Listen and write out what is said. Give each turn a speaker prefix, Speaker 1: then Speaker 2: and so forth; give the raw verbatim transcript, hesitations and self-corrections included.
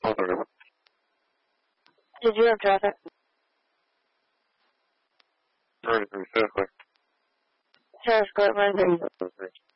Speaker 1: Did you have traffic?
Speaker 2: thirty-three, Sarah Square.
Speaker 1: Sarah Square, right there.